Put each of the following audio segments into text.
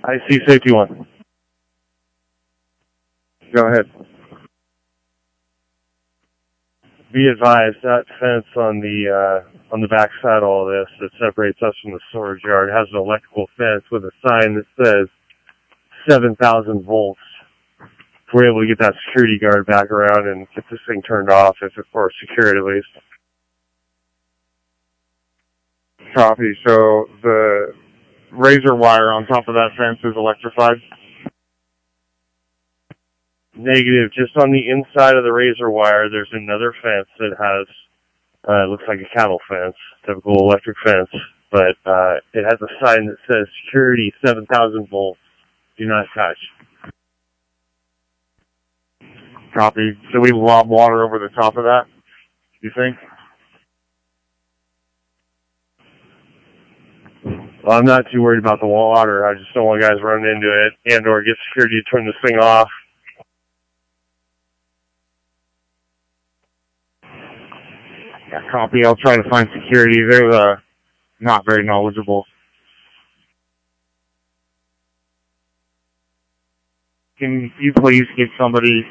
I see safety one. Go ahead. Be advised that fence on the back side of all this that separates us from the storage yard has an electrical fence with a sign that says 7,000 volts. If we're able to get that security guard back around and get this thing turned off, if it for security at least. Copy. So the razor wire on top of that fence is electrified? Negative. Just on the inside of the razor wire, there's another fence that has, it looks like a cattle fence, typical electric fence, but it has a sign that says security 7,000 volts. Do not touch. Copy. Should we lob water over the top of that, you think? Well, I'm not too worried about the water. I just don't want guys running into it and or get security to turn this thing off. Yeah, copy. I'll try to find security. They're not very knowledgeable. Can you please get somebody,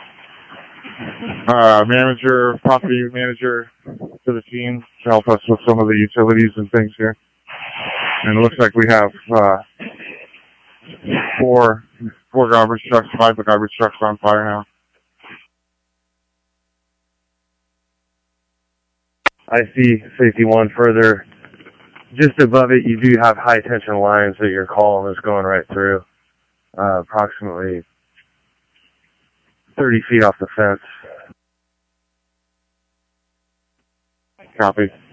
manager, property manager to the team to help us with some of the utilities and things here? And it looks like we have four garbage trucks, 5 garbage trucks on fire now. I see safety one further. Just above it, you do have high tension lines that your column is going right through, approximately 30 feet off the fence. Copy.